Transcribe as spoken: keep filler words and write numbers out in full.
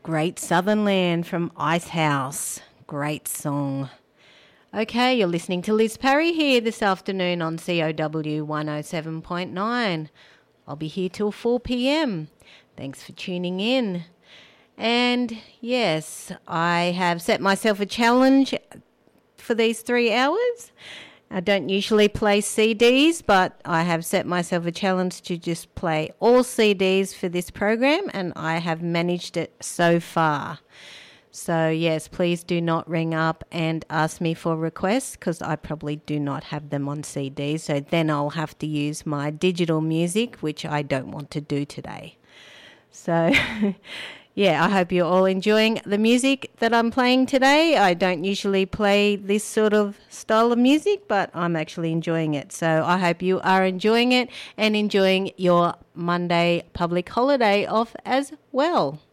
Great Southern Land from Icehouse. Great song. Okay, you're listening to Liz Parry here this afternoon on C O W one oh seven point nine. I'll be here till four p.m. Thanks for tuning in. And yes, I have set myself a challenge for these three hours. I don't usually play C Ds, but I have set myself a challenge to just play all C Ds for this program, and I have managed it so far. So yes, please do not ring up and ask me for requests, because I probably do not have them on C D. So then I'll have to use my digital music, which I don't want to do today. So yeah, I hope you're all enjoying the music that I'm playing today. I don't usually play this sort of style of music, but I'm actually enjoying it. So I hope you are enjoying it and enjoying your Monday public holiday off as well.